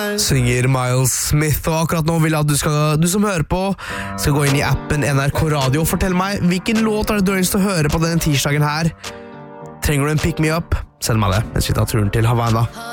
Synger Miles Smith, og akkurat nå vil jeg at du som hører på skal gå inn i appen NRK Radio og fortelle meg hvilken låt er det du har lyst til å høre på denne tirsdagen her. Trenger du en pick me up? Send meg det mens vi tar turen til Havana.